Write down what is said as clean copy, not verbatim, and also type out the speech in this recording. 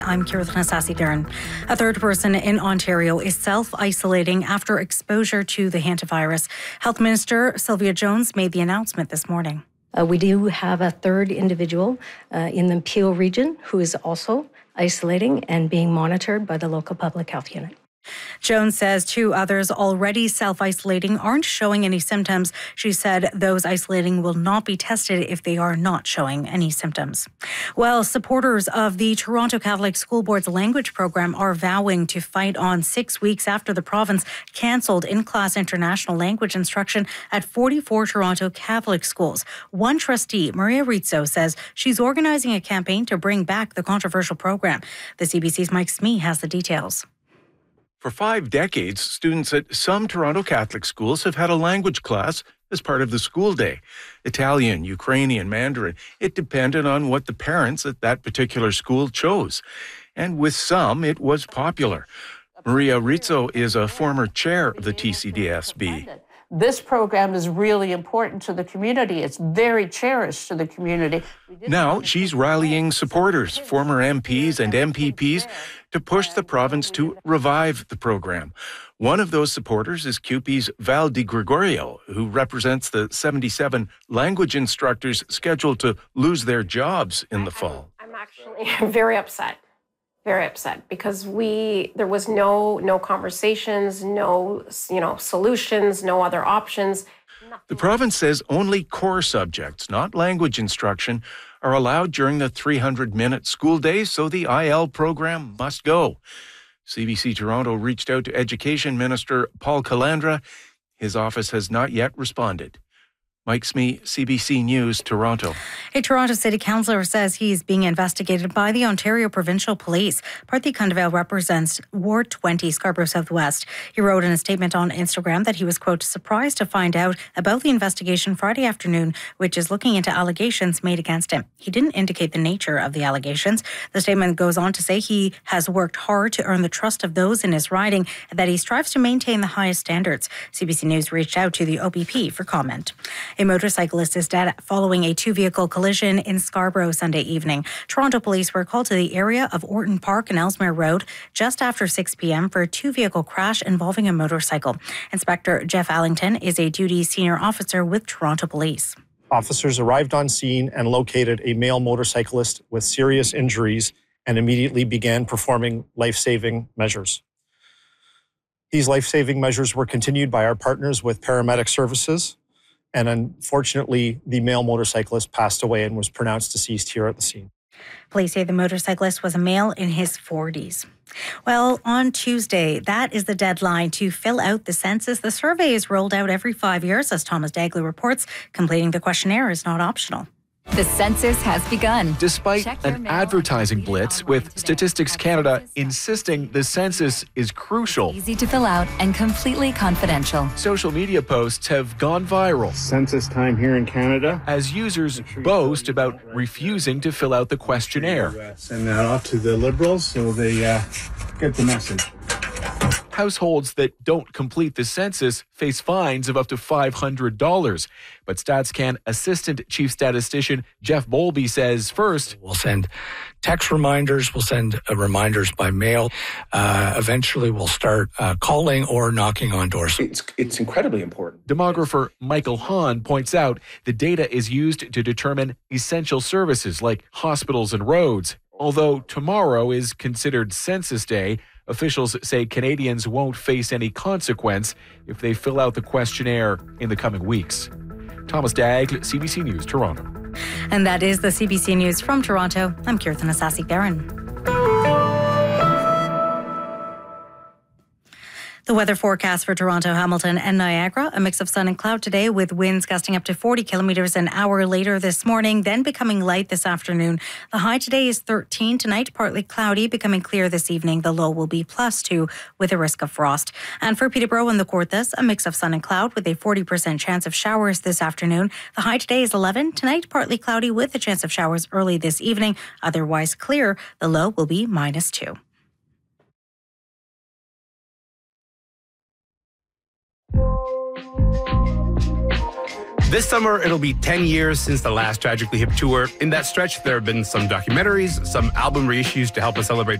I'm Kirthan Assasi-Darren. A third person in Ontario is self-isolating after exposure to the hantavirus. Health Minister Sylvia Jones made the announcement this morning. We do have a third individual in the Peel region who is also isolating and being monitored by the local public health unit. Jones says two others already self-isolating aren't showing any symptoms. She said those isolating will not be tested if they are not showing any symptoms. Well, supporters of the Toronto Catholic School Board's language program are vowing to fight on 6 weeks after the province cancelled in-class international language instruction at 44 Toronto Catholic schools. One trustee, Maria Rizzo, says she's organizing a campaign to bring back the controversial program. The CBC's Mike Smee has the details. For 5 decades, students at some Toronto Catholic schools have had a language class as part of the school day. Italian, Ukrainian, Mandarin. It depended on what the parents at that particular school chose. And with some, it was popular. Maria Rizzo is a former chair of the TCDSB. This program is really important to the community. It's very cherished to the community. Now she's rallying supporters, former MPs and MPPs, to push the province to revive the program. One of those supporters is CUPE's Val Di Gregorio, who represents the 77 language instructors scheduled to lose their jobs in the fall. I'm actually very upset. Very upset because there was no conversations, no solutions, no other options. The province says only core subjects, not language instruction, are allowed during the 300-minute school day, so the IL program must go. CBC Toronto reached out to Education Minister Paul Calandra. His office has not yet responded. Mike Smee, CBC News, Toronto. A Toronto City Councillor says he's being investigated by the Ontario Provincial Police. Parthy Kundavale represents Ward 20, Scarborough Southwest. He wrote in a statement on Instagram that he was, quote, surprised to find out about the investigation Friday afternoon, which is looking into allegations made against him. He didn't indicate the nature of the allegations. The statement goes on to say he has worked hard to earn the trust of those in his riding and that he strives to maintain the highest standards. CBC News reached out to the OPP for comment. A motorcyclist is dead following a two-vehicle collision in Scarborough Sunday evening. Toronto police were called to the area of Orton Park and Ellesmere Road just after 6 p.m. for a two-vehicle crash involving a motorcycle. Inspector Jeff Allington is a duty senior officer with Toronto Police. Officers arrived on scene and located a male motorcyclist with serious injuries and immediately began performing life-saving measures. These life-saving measures were continued by our partners with paramedic services. And unfortunately, the male motorcyclist passed away and was pronounced deceased here at the scene. Police say the motorcyclist was a male in his 40s. Well, on Tuesday, that is the deadline to fill out the census. The survey is rolled out every 5 years, as Thomas Dagley reports. Completing the questionnaire is not optional. The census has begun. Despite an advertising blitz, with Statistics Canada insisting the census is crucial. Easy to fill out and completely confidential. Social media posts have gone viral. Census time here in Canada. As users boast about refusing to fill out the questionnaire. Send that off to the Liberals so they get the message. Households that don't complete the census face fines of up to $500. But StatsCan Assistant Chief Statistician Jeff Bowlby says first, we'll send text reminders, we'll send reminders by mail. Eventually, we'll start calling or knocking on doors. It's incredibly important. Demographer Michael Hahn points out the data is used to determine essential services like hospitals and roads. Although tomorrow is considered Census Day, officials say Canadians won't face any consequence if they fill out the questionnaire in the coming weeks. Thomas Daigle, CBC News, Toronto. And that is the CBC News from Toronto. I'm Kirthan Assasi-Darren. The weather forecast for Toronto, Hamilton and Niagara, a mix of sun and cloud today with winds gusting up to 40 kilometres an hour later this morning, then becoming light this afternoon. The high today is 13. Tonight, partly cloudy, becoming clear this evening. The low will be +2 with a risk of frost. And for Peterborough and the Kawarthas, a mix of sun and cloud with a 40% chance of showers this afternoon. The high today is 11. Tonight, partly cloudy with a chance of showers early this evening. Otherwise clear. The low will be -2. This summer, it'll be 10 years since the last Tragically Hip tour. In that stretch, there have been some documentaries, some album reissues to help us celebrate